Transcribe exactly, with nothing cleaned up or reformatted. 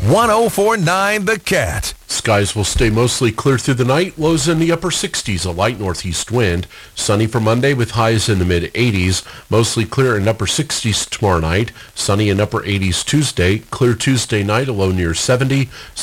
one oh four point nine The Cat. Skies will stay mostly clear through the night, lows in the upper sixties, a light northeast wind. Sunny for Monday with highs in the mid-eighties, mostly clear in upper sixties tomorrow night. Sunny in upper eighties Tuesday, clear Tuesday night, a low near seventy.